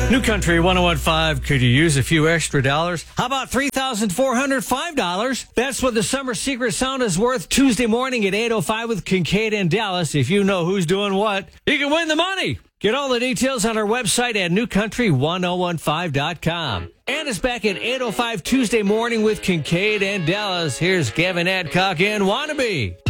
New Country 101.5. Could you use a few extra dollars? How about $3,405? That's what the Summer Secret Sound is worth Tuesday morning at 8:05 with Kincaid and Dallas. If you know who's doing what, you can win the money. Get all the details on our website at newcountry1015.com. And it's back at 8:05 Tuesday morning with Kincaid and Dallas. Here's Gavin Adcock and Wannabe.